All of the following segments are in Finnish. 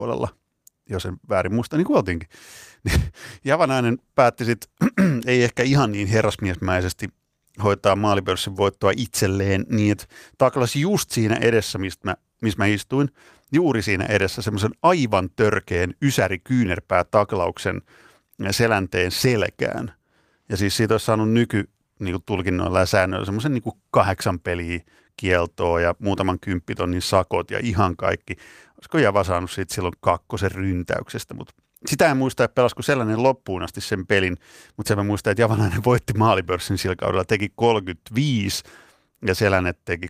puolella, jos en väärin muista, niin kuin oltiinkin. Javanainen päätti sitten, ei ehkä ihan niin herrasmiesmäisesti hoitaa maalipörssin voittoa itselleen niin, että taklasi just siinä edessä, missä mä istuin, juuri siinä edessä semmoisen aivan törkeen ysäri-kyynärpää-taklauksen selänteen selkään. Ja siis siitä olisi saanut tulkinnoilla ja säännöillä semmoisen 8 peliä kieltoa ja muutaman 10 tonnin sakot ja ihan kaikki. Olisiko Java saanut siitä silloin 2 ryntäyksestä, mutta sitä en muista, että pelasko sellainen loppuun asti sen pelin, mutta sen mä muistan, että Javanainen voitti maalipörssin sillä kaudella, teki 35 ja Selänne teki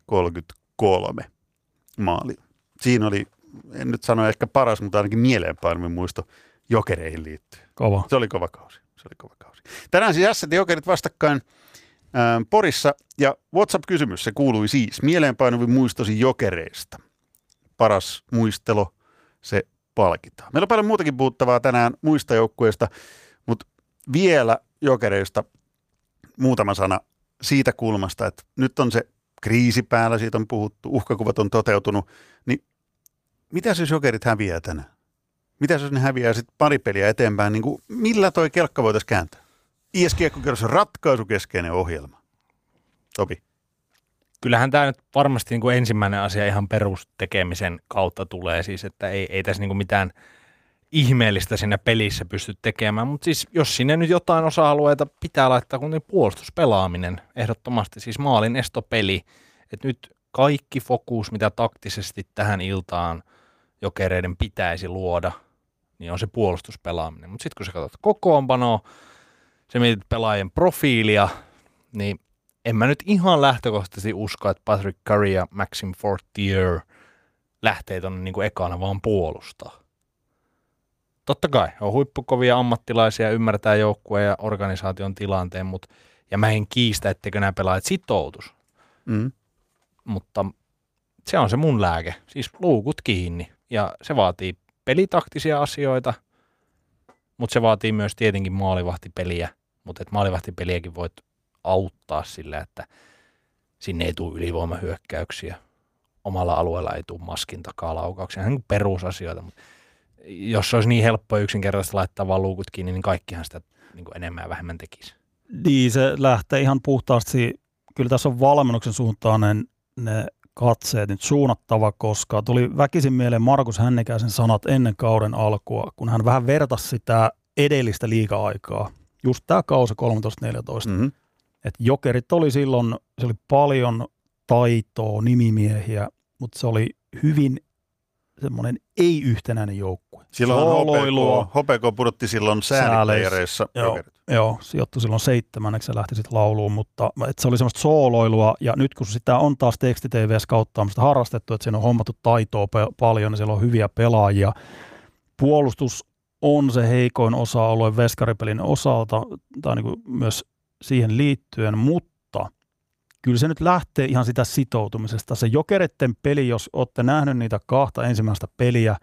33 maali. Siinä oli, en nyt sano ehkä paras, mutta ainakin mieleenpainuvin muisto Jokereihin liittyen. Kova. Se oli kova kausi. Tänään siis Ässät ja Jokerit vastakkain Porissa ja WhatsApp-kysymys, se kuului siis mieleenpainuvin muistosi Jokereista. Paras muistelo, se palkitaan. Meillä on paljon muutakin puhuttavaa tänään muista joukkueista, mutta vielä Jokereista muutama sana siitä kulmasta, että nyt on se kriisi päällä, siitä on puhuttu, uhkakuvat on toteutunut, niin mitä jos Jokerit häviää tänään? Mitä jos ne häviää sitten pari peliä eteenpäin, niin kuin millä toi kelkka voitaisiin kääntää? IS-kiekkokierros on ratkaisukeskeinen ohjelma. Topi. Kyllähän tämä nyt varmasti niin kuin ensimmäinen asia ihan perustekemisen kautta tulee, siis että ei tässä niin kuin mitään ihmeellistä siinä pelissä pysty tekemään, mutta siis jos sinne nyt jotain osa-alueita pitää laittaa, kun niin puolustuspelaaminen ehdottomasti, siis maalin estopeli, että nyt kaikki fokus, mitä taktisesti tähän iltaan Jokereiden pitäisi luoda, niin on se puolustuspelaaminen, mutta sitten kun sä katsot kokoonpanoa, se mietit pelaajien profiilia, niin en mä nyt ihan lähtökohtaisesti usko, että Patrick Curry ja Maxim Fortier lähtee tuonne niin kuin ekana vaan puolustaa. Totta kai, on huippukovia ammattilaisia, ymmärtää joukkueen ja organisaation tilanteen, ja mä en kiistä, etteikö nämä pelaajat sitoutus. Mutta se on se mun lääke, siis luukut kiinni. Ja se vaatii pelitaktisia asioita, mutta se vaatii myös tietenkin maalivahtipeliä. Mutta maalivahtipeliäkin voit auttaa sillä, että sinne ei tule ylivoimahyökkäyksiä. Omalla alueella ei tule maskin takaa laukauksia. Ihan perusasioita, mutta jos olisi niin helppo yksinkertaisesti laittaa vaan luukut kiinni, niin kaikkihan sitä niin kuin enemmän ja vähemmän tekisi. Niin, se lähtee ihan puhtaasti. Kyllä tässä on valmennuksen suuntaan ne katseet nyt suunnattava, koska tuli väkisin mieleen Markus Hännikäisen sanat ennen kauden alkua, kun hän vähän vertasi sitä edellistä liiga-aikaa. Just tämä kausi 13-14. Että Jokerit oli silloin, se oli paljon taitoa, nimimiehiä, mutta se oli hyvin semmoinen ei-yhtenäinen joukkue. Silloin HPK pudotti silloin sääliplayereissa. Joo, sijoittui silloin 7. ja lähti sitten lauluun, mutta se oli semmoista sooloilua, ja nyt kun sitä on taas teksti-TV-skauttaamista harrastettu, että siinä on hommattu taitoa paljon, ja siellä on hyviä pelaajia. Puolustus on se heikoin osa-alue veskaripelin osalta, tai niin kuin myös siihen liittyen, mutta kyllä se nyt lähtee ihan sitä sitoutumisesta. Se Jokereiden peli, jos olette nähnyt niitä 2 ensimmäistä peliä,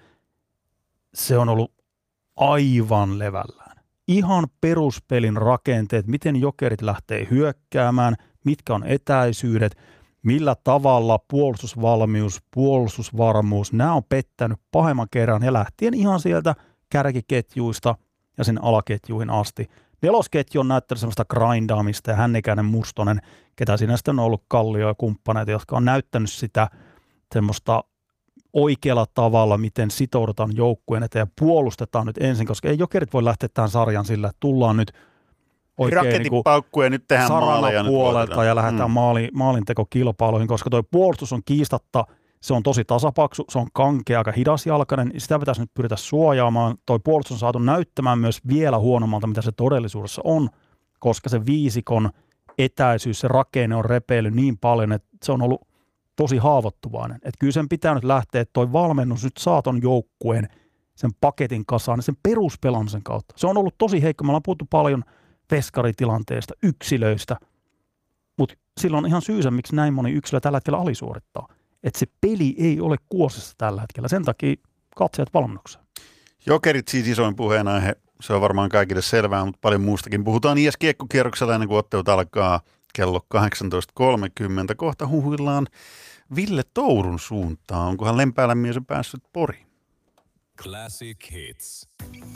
se on ollut aivan levällään. Ihan peruspelin rakenteet, miten Jokerit lähtee hyökkäämään, mitkä on etäisyydet, millä tavalla puolustusvalmius, puolustusvarmuus, nämä on pettänyt pahemman kerran ja lähtien ihan sieltä kärkiketjuista ja sen alaketjuihin asti. Nelosketju on näyttänyt sellaista grindaamista ja Hännikäinen, Mustonen, ketä siinä sitten on ollut Kallio ja kumppaneita, jotka on näyttänyt sitä semmoista oikealla tavalla, miten sitoudutaan joukkueen eteen ja puolustetaan nyt ensin, koska ei Jokerit voi lähteä tähän sarjan sillä, että tullaan nyt oikein raketinpaukkuja nyt tehdään maaleja puolelta ja lähdetään maalintekokilpailuihin, koska tuo puolustus on kiistatta, se on tosi tasapaksu, se on kankea, aika hidasjalkainen, sitä pitäisi nyt pyritä suojaamaan. Tuo puolustus on saatu näyttämään myös vielä huonommalta, mitä se todellisuudessa on, koska se viisikon etäisyys, se rakenne on repeillyt niin paljon, että se on ollut tosi haavoittuvainen. Että kyllä sen pitää nyt lähteä, että toi valmennus nyt saa ton joukkueen sen paketin kasaan, sen peruspelaamisen kautta. Se on ollut tosi heikko. Me ollaan puhuttu paljon veskaritilanteesta, yksilöistä, mutta silloin on ihan syysä, miksi näin moni yksilö tällä hetkellä alisuorittaa. Että se peli ei ole kuosissa tällä hetkellä. Sen takia katseet valmennukseen. Jokerit siis isoin puheenaihe. Se on varmaan kaikille selvää, mutta paljon muustakin. Puhutaan IS-kiekkokierroksella ennen kuin ottelut alkaa kello 18.30. Kohta huhuillaan Ville Tourun suuntaan. Onkohan Lempäälän mies päässyt Poriin? Classic Hits.